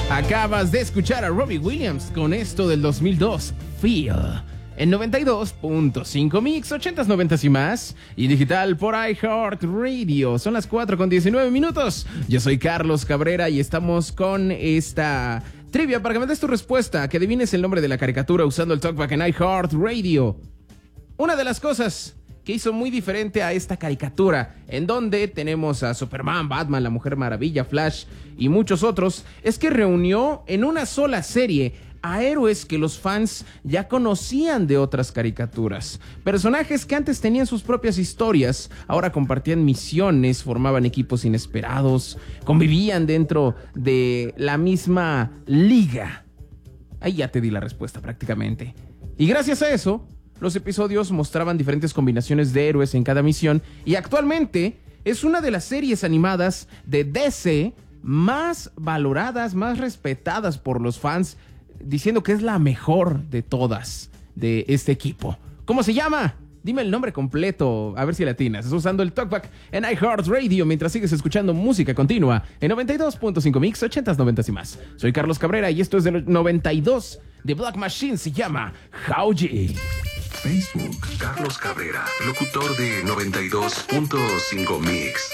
Acabas de escuchar a Robbie Williams con esto del 2002, Feel. En 92.5 Mix, 80s, 90s y más. Y digital por iHeartRadio. Son las 4:19. Yo soy Carlos Cabrera y estamos con esta trivia para que me des tu respuesta, que adivines el nombre de la caricatura usando el TalkBack en iHeartRadio. Una de las cosas que hizo muy diferente a esta caricatura, en donde tenemos a Superman, Batman, la Mujer Maravilla, Flash y muchos otros, es que reunió en una sola serie a héroes que los fans ya conocían de otras caricaturas. Personajes que antes tenían sus propias historias, ahora compartían misiones, formaban equipos inesperados, convivían dentro de la misma liga. Ahí ya te di la respuesta prácticamente. Y gracias a eso, los episodios mostraban diferentes combinaciones de héroes en cada misión y actualmente es una de las series animadas de DC más valoradas, más respetadas por los fans, diciendo que es la mejor de todas de este equipo. ¿Cómo se llama? Dime el nombre completo, a ver si latinas. Estás usando el TalkBack en iHeartRadio mientras sigues escuchando música continua en 92.5 Mix, 80s, 90s y más. Soy Carlos Cabrera y esto es del 92 de Black Machine, se llama Howji. Facebook, Carlos Cabrera, locutor de 92.5 Mix.